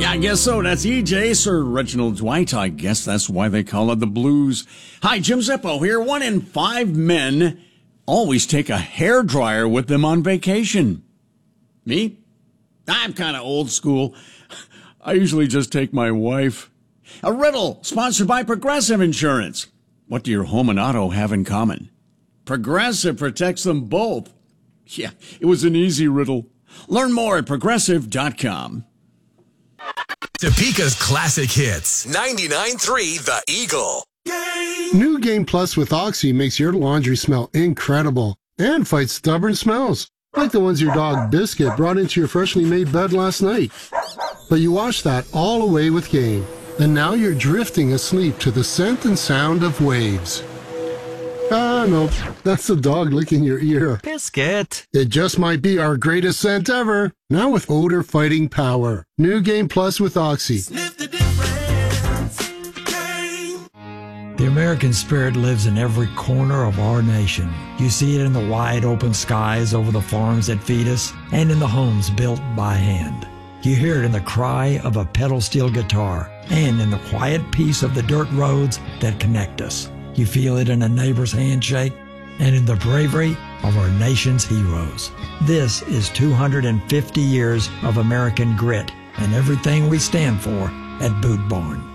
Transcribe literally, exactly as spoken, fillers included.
Yeah, I guess so. That's E J, Sir Reginald Dwight. I guess that's why they call it the blues. Hi, Jim Zippo here. One in five men always take a hairdryer with them on vacation. Me? I'm kind of old school. I usually just take my wife. A riddle sponsored by Progressive Insurance. What do your home and auto have in common? Progressive protects them both. Yeah, it was an easy riddle. Learn more at progressive dot com. Topeka's classic hits. ninety-nine point three The Eagle. New Game Plus with Oxy makes your laundry smell incredible and fights stubborn smells, like the ones your dog Biscuit brought into your freshly made bed last night. But you washed that all away with Game, and now you're drifting asleep to the scent and sound of waves. Ah, no, that's the dog licking your ear. Biscuit. It just might be our greatest scent ever. Now with odor-fighting power. New Game Plus with Oxy. Sniff the difference. Game. The American spirit lives in every corner of our nation. You see it in the wide open skies over the farms that feed us and in the homes built by hand. You hear it in the cry of a pedal steel guitar and in the quiet peace of the dirt roads that connect us. You feel it in a neighbor's handshake and in the bravery of our nation's heroes. This is two hundred fifty years of American grit and everything we stand for at Boot Barn.